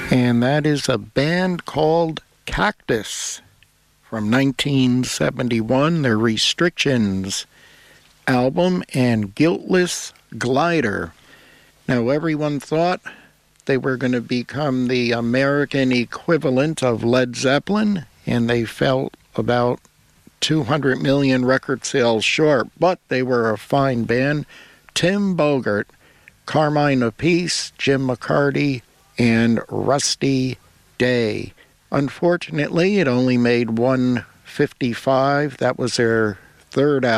And that is a band called Cactus from 1971, their Restrictions album, and Guiltless Glider. Now, everyone thought they were going to become the American equivalent of Led Zeppelin, and they fell about 200 million record sales short, but they were a fine band. Tim Bogert, Carmine Appice, Jim McCarty, and Rusty Day. Unfortunately, it only made 155. That was their third album.